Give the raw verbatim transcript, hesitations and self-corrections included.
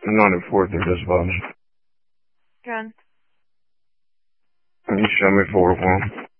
ninety-fourth of this bunch. Gun. Can you show me four of one?